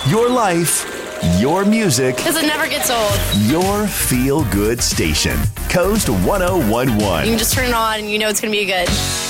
Your life, your music, Because it never gets old. your feel-good station. Coast You 1011. can just turn it on and you know it's going to be good.